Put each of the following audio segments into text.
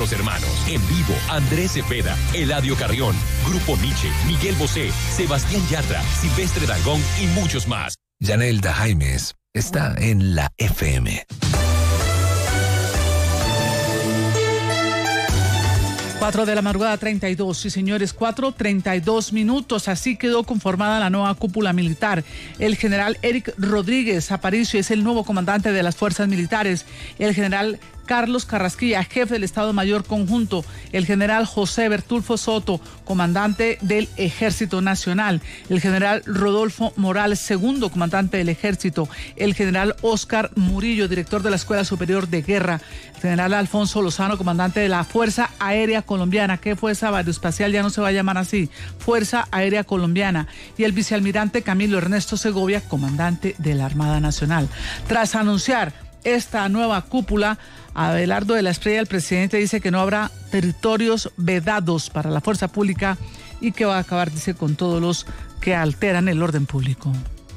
Los Hermanos, en vivo, Andrés Cepeda, Eladio Carrión, Grupo Nietzsche, Miguel Bosé, Sebastián Yatra, Silvestre Dangond y muchos más. Yanelda Jaimes está en la FM. 4 de la madrugada, 32, sí señores, 4:32 minutos, así quedó conformada la nueva cúpula militar. El general Eric Rodríguez Aparicio es el nuevo comandante de las fuerzas militares. El general Carlos Carrasquilla, jefe del Estado Mayor Conjunto. El general José Bertulfo Soto, comandante del Ejército Nacional. El general Rodolfo Morales, segundo comandante del Ejército. El general Oscar Murillo, director de la Escuela Superior de Guerra. El general Alfonso Lozano, comandante de la Fuerza Aérea Colombiana. ¿Qué Fuerza Aeroespacial? Ya no se va a llamar así. Fuerza Aérea Colombiana. Y el vicealmirante Camilo Ernesto Segovia, comandante de la Armada Nacional. Tras anunciar esta nueva cúpula, Abelardo de la Espriella, el presidente, dice que no habrá territorios vedados para la fuerza pública y que va a acabar, dice, con todos los que alteran el orden público.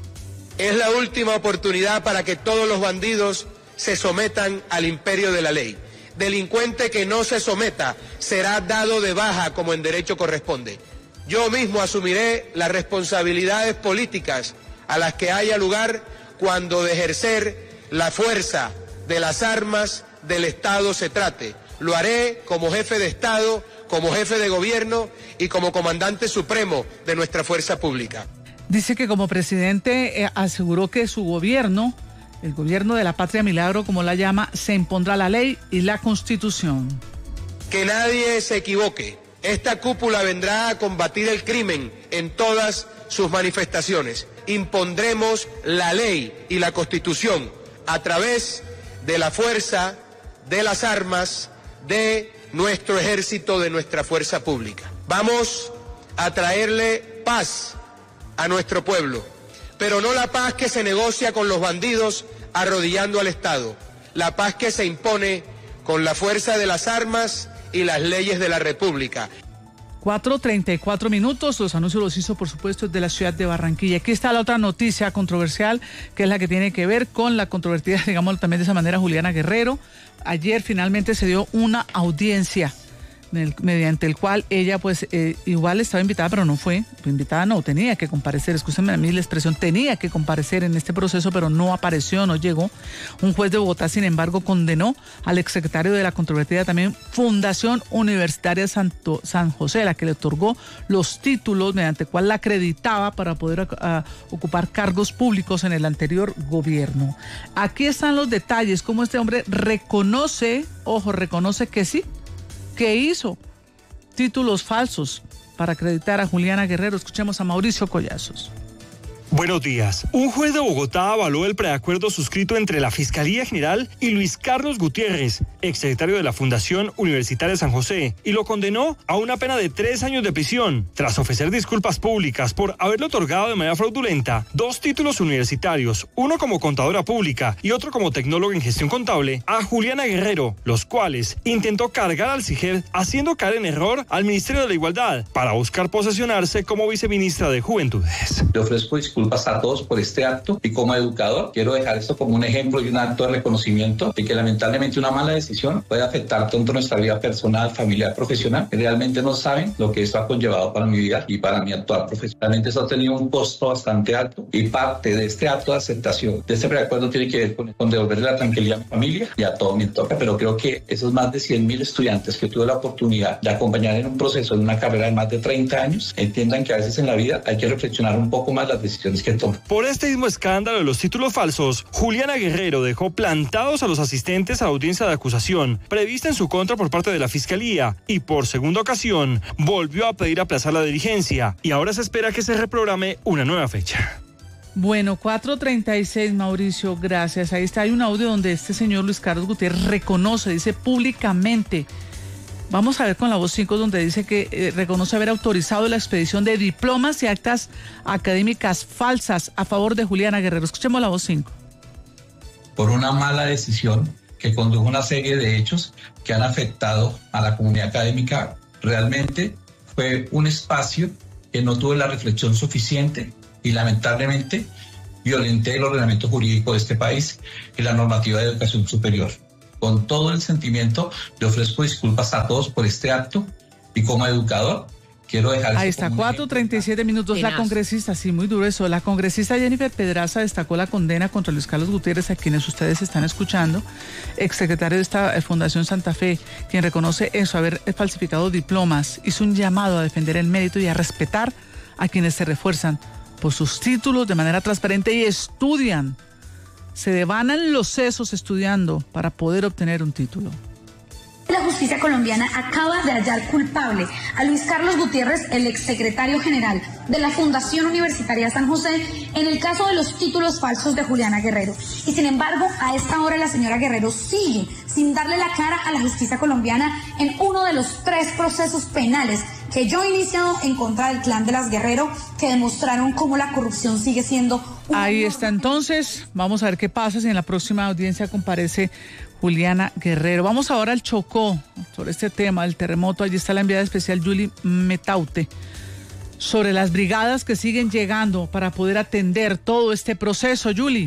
Es la última oportunidad para que todos los bandidos se sometan al imperio de la ley. Delincuente que no se someta será dado de baja como en derecho corresponde. Yo mismo asumiré las responsabilidades políticas a las que haya lugar cuando de ejercer la fuerza de las armas del Estado se trate. Lo haré como jefe de Estado, como jefe de gobierno y como comandante supremo de nuestra fuerza pública. Dice que como presidente aseguró que su gobierno, el gobierno de la Patria Milagro, como la llama, se impondrá la ley y la Constitución. Que nadie se equivoque. Esta cúpula vendrá a combatir el crimen en todas sus manifestaciones. Impondremos la ley y la Constitución a través de la fuerza, de las armas, de nuestro ejército, de nuestra fuerza pública. Vamos a traerle paz a nuestro pueblo, pero no la paz que se negocia con los bandidos arrodillando al Estado, la paz que se impone con la fuerza de las armas y las leyes de la República. 4:34 minutos, los anuncios los hizo, por supuesto, de la ciudad de Barranquilla. Aquí está la otra noticia controversial, que es la que tiene que ver con la controvertida, digamos también de esa manera, Juliana Guerrero. Ayer finalmente se dio una audiencia mediante el cual ella pues igual estaba invitada, pero no fue invitada, no, tenía que comparecer, escúchenme a mí la expresión, tenía que comparecer en este proceso, pero no apareció, no llegó. Un juez de Bogotá, sin embargo, condenó al exsecretario de la controvertida también Fundación Universitaria San José, la que le otorgó los títulos mediante el cual la acreditaba para poder ocupar cargos públicos en el anterior gobierno. Aquí están los detalles, cómo este hombre reconoce que sí, que hizo títulos falsos para acreditar a Juliana Guerrero. Escuchemos a Mauricio Collazos. Buenos días. Un juez de Bogotá avaló el preacuerdo suscrito entre la Fiscalía General y Luis Carlos Gutiérrez, exsecretario de la Fundación Universitaria San José, y lo condenó a una pena de 3 años de prisión, tras ofrecer disculpas públicas por haberle otorgado de manera fraudulenta 2 títulos universitarios, uno como contadora pública y otro como tecnóloga en gestión contable, a Juliana Guerrero, los cuales intentó cargar al CIGED, haciendo caer en error al Ministerio de la Igualdad para buscar posesionarse como viceministra de Juventudes. Le ofrezco disculpas a todos por este acto y como educador quiero dejar esto como un ejemplo y un acto de reconocimiento de que lamentablemente una mala decisión puede afectar tanto nuestra vida personal, familiar, profesional, que realmente no saben lo que esto ha conllevado para mi vida y para mi actual profesión. Realmente eso ha tenido un costo bastante alto y parte de este acto de aceptación, de este preacuerdo, tiene que ver con devolverle la tranquilidad a mi familia y a todo mi entorno. Pero creo que esos más de 100.000 estudiantes que tuve la oportunidad de acompañar en un proceso, en una carrera de más de 30 años, entiendan que a veces en la vida hay que reflexionar un poco más las decisiones que toman. Por este mismo escándalo de los títulos falsos, Juliana Guerrero dejó plantados a los asistentes a la audiencia de acusación prevista en su contra por parte de la Fiscalía y por segunda ocasión volvió a pedir aplazar la diligencia y ahora se espera que se reprograme una nueva fecha. Bueno, 4:36, Mauricio, gracias. Ahí está, hay un audio donde este señor Luis Carlos Gutiérrez reconoce, dice públicamente. Vamos a ver con la voz 5, donde dice que reconoce haber autorizado la expedición de diplomas y actas académicas falsas a favor de Juliana Guerrero. Escuchemos la voz 5. Por una mala decisión que condujo a una serie de hechos que han afectado a la comunidad académica, realmente fue un espacio que no tuvo la reflexión suficiente y lamentablemente violenté el ordenamiento jurídico de este país y la normativa de educación superior. con todo el sentimiento, le ofrezco disculpas a todos por este acto y como educador quiero dejar... Ahí está, 4:37 minutos. La congresista, sí, muy duro eso. La congresista Jennifer Pedraza destacó la condena contra Luis Carlos Gutiérrez, a quienes ustedes están escuchando, exsecretario de esta Fundación Santa Fe, quien reconoce eso, haber falsificado diplomas. Hizo un llamado a defender el mérito y a respetar a quienes se refuerzan por sus títulos de manera transparente y estudian. Se devanan los sesos estudiando para poder obtener un título. La justicia colombiana acaba de hallar culpable a Luis Carlos Gutiérrez, el exsecretario general de la Fundación Universitaria San José, en el caso de los títulos falsos de Juliana Guerrero. Y sin embargo, a esta hora la señora Guerrero sigue sin darle la cara a la justicia colombiana en uno de los 3 procesos penales que yo he iniciado en contra del clan de las Guerrero, que demostraron cómo la corrupción sigue siendo... Ahí está entonces, vamos a ver qué pasa si en la próxima audiencia comparece Juliana Guerrero. Vamos ahora al Chocó, sobre este tema, el terremoto. Allí está la enviada especial Yuli Metaute, sobre las brigadas que siguen llegando para poder atender todo este proceso. Yuli.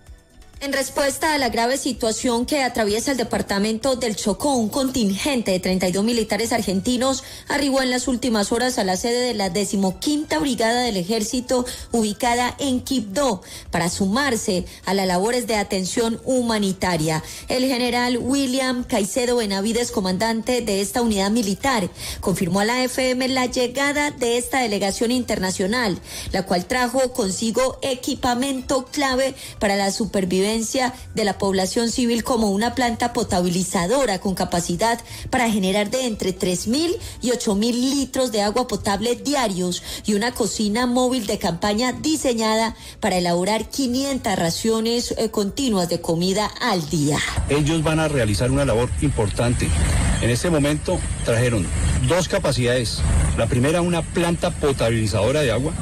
En respuesta a la grave situación que atraviesa el departamento del Chocó, un contingente de 32 militares argentinos arribó en las últimas horas a la sede de la 15ª Brigada del Ejército ubicada en Quibdó para sumarse a las labores de atención humanitaria. El general William Caicedo Benavides, comandante de esta unidad militar, confirmó a la FM la llegada de esta delegación internacional, la cual trajo consigo equipamiento clave para la supervivencia de la población civil, como una planta potabilizadora con capacidad para generar de entre 3.000 y 8.000 litros de agua potable diarios y una cocina móvil de campaña diseñada para elaborar 500 raciones continuas de comida al día. Ellos van a realizar una labor importante. En este momento trajeron 2 capacidades. La primera, una planta potabilizadora de agua,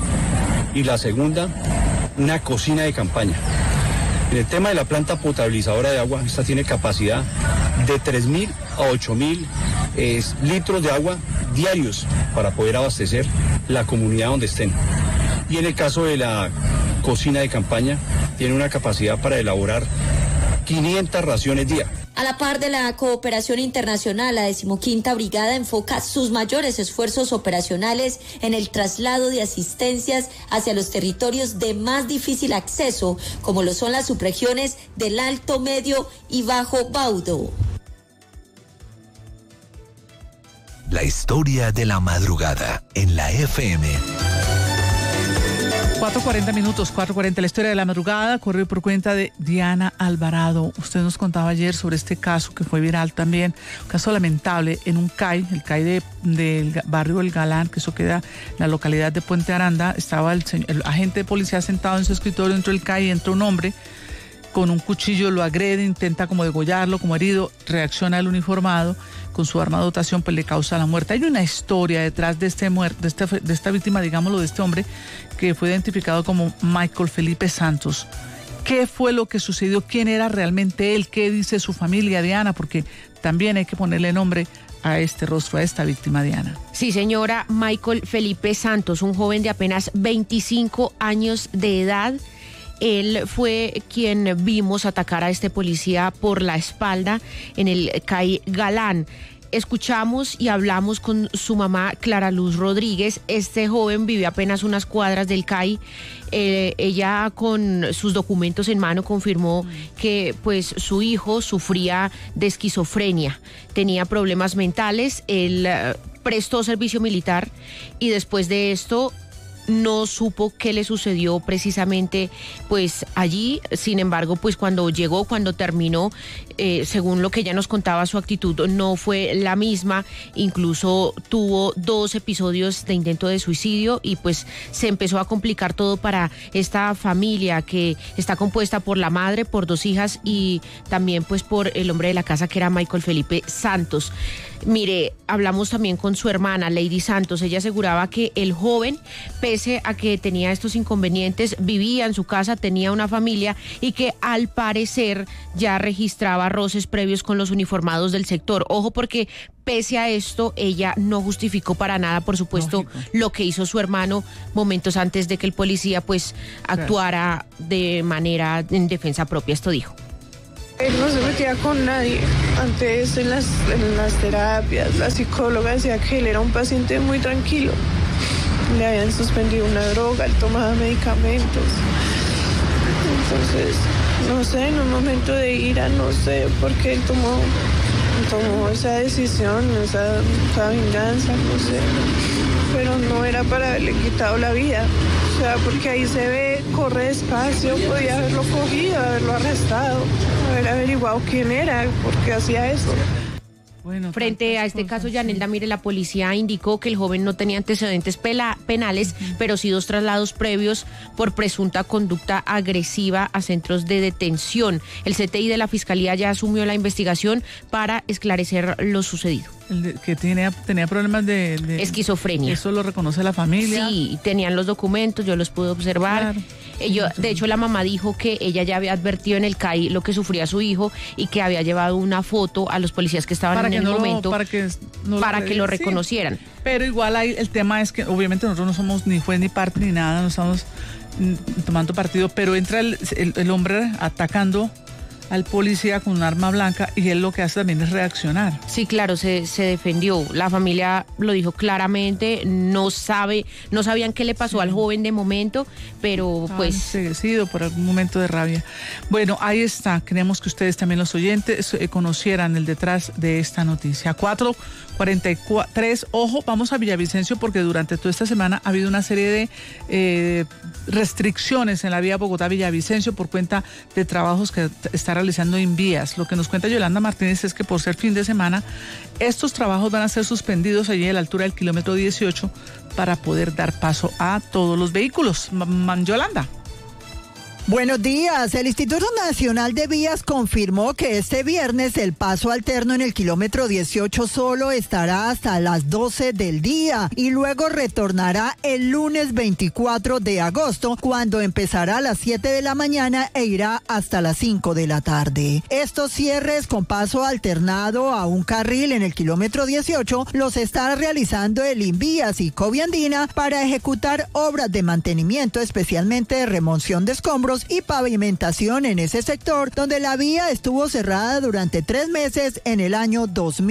y la segunda, una cocina de campaña. En el tema de la planta potabilizadora de agua, esta tiene capacidad de 3.000 a 8.000 litros de agua diarios para poder abastecer la comunidad donde estén. Y en el caso de la cocina de campaña, tiene una capacidad para elaborar 500 raciones día. A la par de la cooperación internacional, la 15ª Brigada enfoca sus mayores esfuerzos operacionales en el traslado de asistencias hacia los territorios de más difícil acceso, como lo son las subregiones del Alto, Medio y Bajo Baudó. La historia de la madrugada en la FM. 4:40 minutos, 4:40. La historia de la madrugada corrió por cuenta de Diana Alvarado. Usted nos contaba ayer sobre este caso que fue viral también, un caso lamentable en un CAI, el CAI del barrio El Galán, que eso queda en la localidad de Puente Aranda. Estaba el agente de policía sentado en su escritorio dentro del CAI, entra un hombre con un cuchillo, lo agrede, intenta como degollarlo, como herido, reacciona el uniformado, con su arma de dotación pues le causa la muerte. Hay una historia detrás de esta víctima, digámoslo, de este hombre que fue identificado como Michael Felipe Santos. ¿Qué fue lo que sucedió? ¿Quién era realmente él? ¿Qué dice su familia, Diana? Porque también hay que ponerle nombre a este rostro, a esta víctima, Diana. Sí, señora, Michael Felipe Santos, un joven de apenas 25 años de edad. Él fue quien vimos atacar a este policía por la espalda en el CAI Galán. Escuchamos y hablamos con su mamá, Clara Luz Rodríguez. Este joven vive apenas unas cuadras del CAI. Ella, con sus documentos en mano, confirmó que pues su hijo sufría de esquizofrenia, tenía problemas mentales. Él prestó servicio militar y después de esto no supo qué le sucedió precisamente pues allí. Sin embargo, pues cuando terminó, según lo que ella nos contaba, su actitud no fue la misma. Incluso tuvo 2 episodios de intento de suicidio y pues se empezó a complicar todo para esta familia, que está compuesta por la madre, por 2 hijas y también pues por el hombre de la casa, que era Michael Felipe Santos. Mire, hablamos también con su hermana, Lady Santos. Ella aseguraba que el joven, pese a que tenía estos inconvenientes, vivía en su casa, tenía una familia y que al parecer ya registraba roces previos con los uniformados del sector. Ojo, porque pese a esto, ella no justificó para nada, por supuesto, lo que hizo su hermano momentos antes de que el policía pues actuara de manera en defensa propia. Esto dijo. Él no se metía con nadie. Antes en las terapias, la psicóloga decía que él era un paciente muy tranquilo. Le habían suspendido una droga, él tomaba medicamentos. Entonces, no sé, en un momento de ira, no sé por qué él tomó esa decisión, esa venganza, no sé. Pero no era para haberle quitado la vida. O sea, porque ahí se ve, corre despacio, podía haberlo cogido, haberlo arrestado, haber averiguado quién era, por qué hacía eso. Bueno, frente a este caso, Yanelda, mire, la policía indicó que el joven no tenía antecedentes penales, pero sí 2 traslados previos por presunta conducta agresiva a centros de detención. El CTI de la Fiscalía ya asumió la investigación para esclarecer lo sucedido. Que tenía problemas de esquizofrenia. Eso lo reconoce la familia. Sí, tenían los documentos, yo los pude observar. Claro. De hecho, la mamá dijo que ella ya había advertido en el CAI lo que sufría su hijo y que había llevado una foto a los policías que estaban en el momento para que lo reconocieran. Sí, pero igual el tema es que obviamente nosotros no somos ni juez ni parte ni nada, no estamos tomando partido, pero entra el hombre atacando al policía con un arma blanca y él lo que hace también es reaccionar. Sí, claro, se defendió. La familia lo dijo claramente, no sabían qué le pasó al joven de momento, pero pues... enseguecido por algún momento de rabia. Bueno, ahí está. Queremos que ustedes también, los oyentes, conocieran el detrás de esta noticia. 4:43. Ojo, vamos a Villavicencio porque durante toda esta semana ha habido una serie de restricciones en la vía Bogotá-Villavicencio por cuenta de trabajos que está realizando Invías. Lo que nos cuenta Yolanda Martínez es que por ser fin de semana, estos trabajos van a ser suspendidos allí a la altura del kilómetro 18 para poder dar paso a todos los vehículos. Yolanda. Buenos días. El Instituto Nacional de Vías confirmó que este viernes el paso alterno en el kilómetro 18 solo estará hasta las 12 del día y luego retornará el lunes 24 de agosto cuando empezará a las 7 de la mañana e irá hasta las 5 de la tarde. Estos cierres con paso alternado a un carril en el kilómetro 18 los está realizando el Invías y Coviandina para ejecutar obras de mantenimiento, especialmente de remoción de escombros y pavimentación en ese sector donde la vía estuvo cerrada durante 3 meses en el año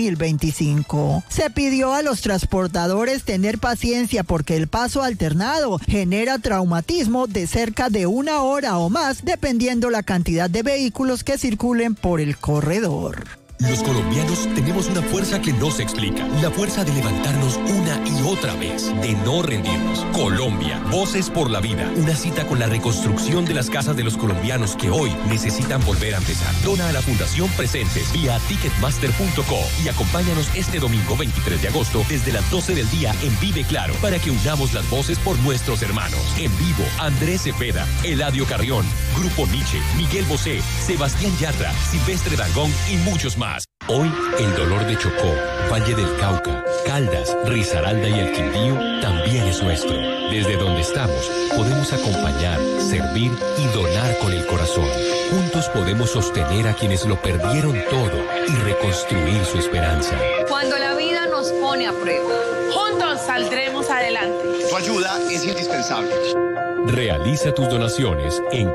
2025. Se pidió a los transportadores tener paciencia porque el paso alternado genera traumatismo de cerca de 1 hora o más dependiendo la cantidad de vehículos que circulen por el corredor. Los colombianos tenemos una fuerza que no se explica. La fuerza de levantarnos una y otra vez, de no rendirnos. Colombia, Voces por la Vida. Una cita con la reconstrucción de las casas de los colombianos que hoy necesitan volver a empezar. Dona a la Fundación Presentes vía ticketmaster.co y acompáñanos este domingo 23 de agosto desde las 12 del día en Vive Claro para que unamos las voces por nuestros hermanos. En vivo, Andrés Cepeda, Eladio Carrión, Grupo Nietzsche, Miguel Bosé, Sebastián Yatra, Silvestre Dangond y muchos más. Hoy, el dolor de Chocó, Valle del Cauca, Caldas, Risaralda y el Quindío también es nuestro. Desde donde estamos, podemos acompañar, servir y donar con el corazón. Juntos podemos sostener a quienes lo perdieron todo y reconstruir su esperanza. Cuando la vida nos pone a prueba, juntos saldremos adelante. Tu ayuda es indispensable. Realiza tus donaciones en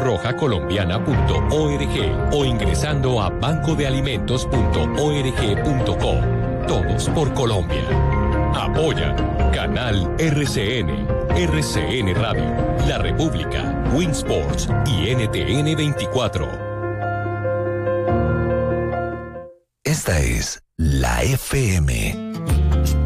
cruzrojacolombiana.org o ingresando a bancodealimentos.org.co. Todos por Colombia. Apoya Canal RCN, RCN Radio, La República, Winsports y NTN 24. Esta es la FM.